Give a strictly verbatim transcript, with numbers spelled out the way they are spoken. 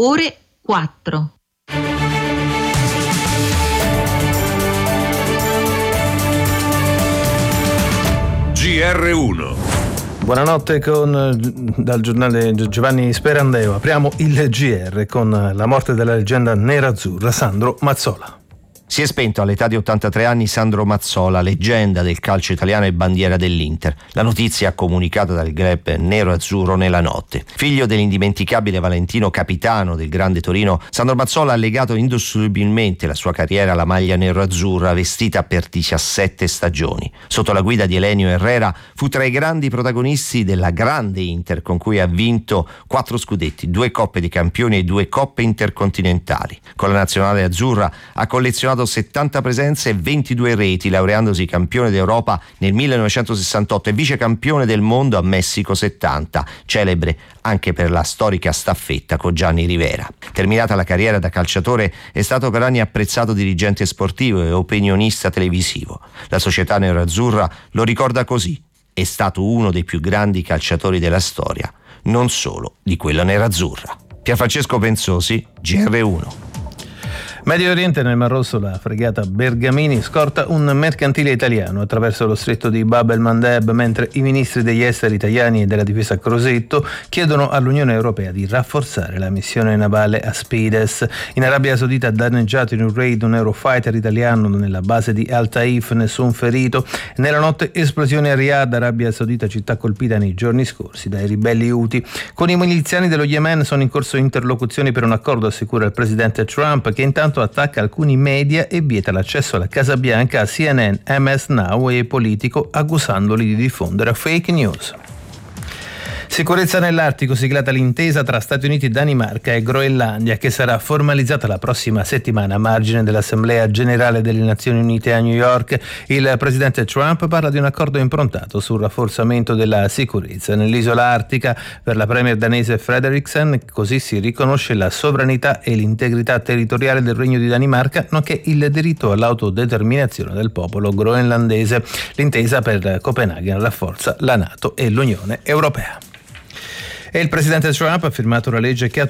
ore quattro. G R uno. Buonanotte con, dal giornale Giovanni Sperandeo. Apriamo il G R con la morte della leggenda nerazzurra Sandro Mazzola. Si è spento all'età di ottantatré anni Sandro Mazzola, leggenda del calcio italiano e bandiera dell'Inter. La notizia comunicata dal club nero-azzurro nella notte. Figlio dell'indimenticabile Valentino, capitano del Grande Torino, Sandro Mazzola ha legato indissolubilmente la sua carriera alla maglia nero-azzurra, vestita per diciassette stagioni. Sotto la guida di Elenio Herrera fu tra i grandi protagonisti della grande Inter, con cui ha vinto quattro scudetti, due coppe dei campioni e due coppe intercontinentali. Con la nazionale azzurra ha collezionato settanta presenze e ventidue reti, laureandosi campione d'Europa nel millenovecentosessantotto e vicecampione del mondo a Messico settanta, celebre anche per la storica staffetta con Gianni Rivera. Terminata la carriera da calciatore, è stato per anni apprezzato dirigente sportivo e opinionista televisivo. La società nerazzurra lo ricorda così: è stato uno dei più grandi calciatori della storia, non solo di quella nerazzurra. Pierfrancesco Pensosi, G R uno. Medio Oriente, nel Mar Rosso, la fregata Bergamini scorta un mercantile italiano attraverso lo stretto di Bab el-Mandeb, mentre i ministri degli esteri italiani e della difesa Crosetto chiedono all'Unione Europea di rafforzare la missione navale Aspides. In Arabia Saudita, danneggiato in un raid un Eurofighter italiano nella base di Al Taif, nessun ferito. Nella notte esplosione a Riyadh, Arabia Saudita, città colpita nei giorni scorsi dai ribelli Houthi. Con i miliziani dello Yemen sono in corso interlocuzioni per un accordo, assicura il presidente Trump, che intanto attacca alcuni media e vieta l'accesso alla Casa Bianca a C N N, M S Now e Politico, accusandoli di diffondere fake news. Sicurezza nell'Artico, siglata l'intesa tra Stati Uniti, Danimarca e Groenlandia, che sarà formalizzata la prossima settimana a margine dell'Assemblea Generale delle Nazioni Unite a New York. Il presidente Trump parla di un accordo improntato sul rafforzamento della sicurezza nell'isola artica. Per la premier danese Frederiksen, così si riconosce la sovranità e l'integrità territoriale del Regno di Danimarca, nonché il diritto all'autodeterminazione del popolo groenlandese. L'intesa per Copenaghen rafforza la NATO e l'Unione Europea. E il presidente Trump ha firmato una legge che